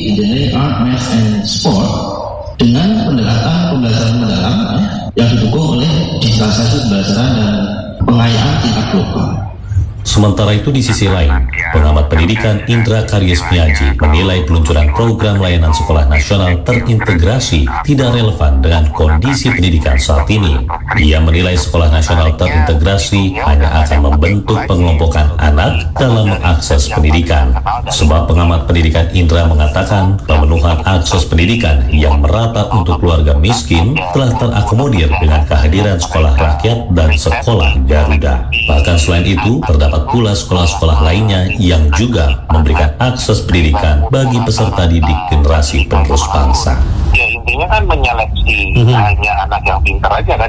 Didik Art, Math, and Sport dengan pendekatan pembelajaran mendalam yang didukung oleh digitalisasi pembelajaran dan pengayaan tingkat global. Sementara itu di sisi lain, pengamat pendidikan Indra Karyasmiaji menilai peluncuran program layanan sekolah nasional terintegrasi tidak relevan dengan kondisi pendidikan saat ini. Ia menilai sekolah nasional terintegrasi hanya akan membentuk pengelompokan anak dalam mengakses pendidikan. Sebab pengamat pendidikan Indra mengatakan pemenuhan akses pendidikan yang merata untuk keluarga miskin telah terakomodir dengan kehadiran sekolah rakyat dan sekolah Garuda. Bahkan selain itu, terdapat pula sekolah-sekolah lainnya yang juga memberikan akses pendidikan bagi peserta didik generasi penerus bangsa. Ya intinya kan menyeleksi hanya anak yang pintar aja kan.